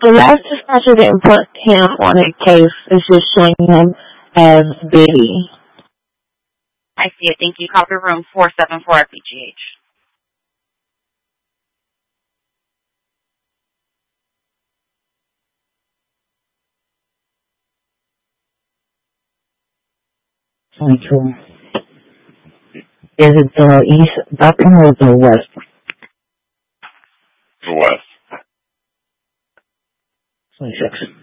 The last dispatcher didn't put him on a case. It's just showing him as Biddy. I see it. Thank you. Copy room 474 at BGH. Central. Is it the east bathroom or the west? The west. 26.